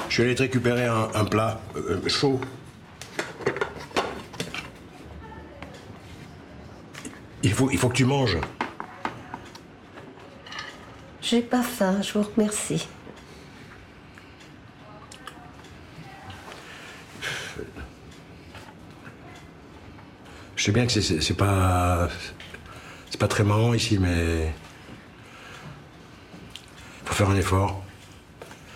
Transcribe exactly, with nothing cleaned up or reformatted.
Je suis allé te récupérer un, un plat euh, chaud. Il faut, il faut que tu manges. J'ai pas faim, je vous remercie. Je sais bien que c'est, c'est, c'est pas... C'est pas très marrant ici, mais... Faut faire un effort.